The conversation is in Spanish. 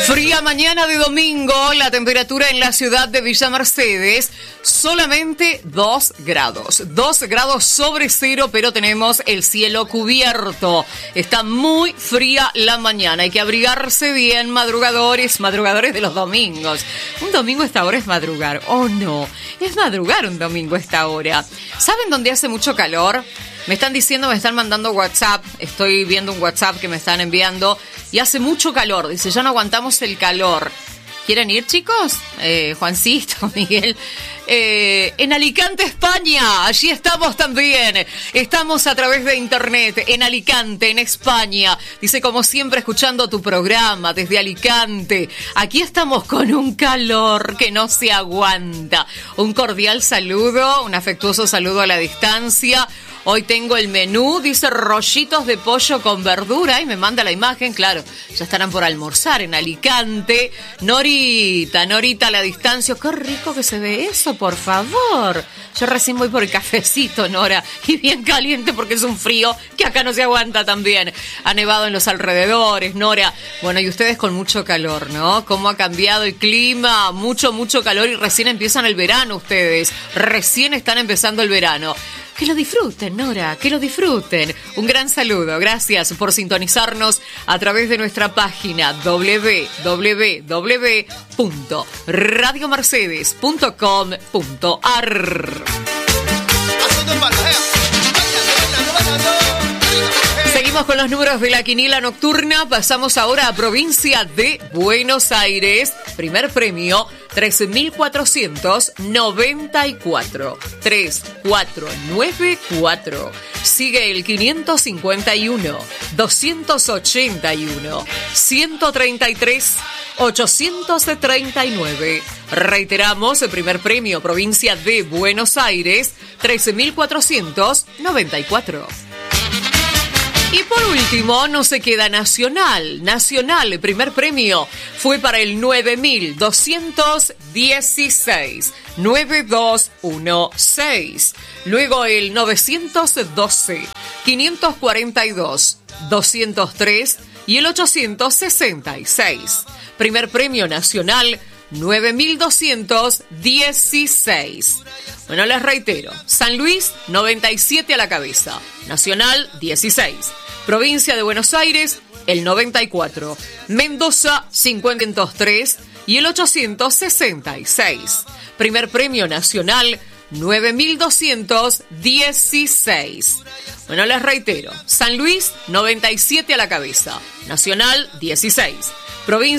Fría mañana de domingo, la temperatura en la ciudad de Villa Mercedes, solamente 2 grados. 2 grados sobre cero, pero tenemos el cielo cubierto. Está muy fría la mañana, hay que abrigarse bien, madrugadores de los domingos. Un domingo a esta hora es madrugar, no, es madrugar un domingo a esta hora. ¿Saben dónde hace mucho calor? Me están diciendo, me están mandando WhatsApp, estoy viendo un WhatsApp que me están enviando y hace mucho calor, dice, ya no aguantamos el calor. ¿Quieren ir, chicos? Juancito, Miguel. En Alicante, España, allí estamos también. Estamos a través de internet, en Alicante, en España. Dice, como siempre, escuchando tu programa desde Alicante. Aquí estamos con un calor que no se aguanta. Un cordial saludo, un afectuoso saludo a la distancia. Hoy tengo el menú, dice rollitos de pollo con verdura y me manda la imagen, claro, ya estarán por almorzar en Alicante. Norita a la distancia, qué rico que se ve eso, por favor. Yo recién voy por el cafecito, Nora, y bien caliente porque es un frío que acá no se aguanta también. Ha nevado en los alrededores, Nora. Bueno, y ustedes con mucho calor, ¿no? ¿Cómo ha cambiado el clima? Mucho calor y recién empiezan el verano ustedes. Recién están empezando el verano. Que lo disfruten, Nora, que lo disfruten. Un gran saludo, gracias por sintonizarnos a través de nuestra página www.radiomercedes.com.ar. Seguimos con los números de la quiniela nocturna. Pasamos ahora a provincia de Buenos Aires. Primer premio, 13.494. 3494. Sigue el 551, 281, 133, 839. Reiteramos, el primer premio, provincia de Buenos Aires, 13.494. Y por último, no se queda Nacional. Nacional, el primer premio fue para el 9.216. 9216. Luego el 912, 542, 203 y el 866. Primer premio nacional, 9.216. Bueno, les reitero, San Luis, 97 a la cabeza, Nacional, 16, Provincia de Buenos Aires, el 94, Mendoza, 503 y el 866. Primer premio nacional, 9.216. Bueno, les reitero, San Luis, 97 a la cabeza, Nacional, 16, Provincia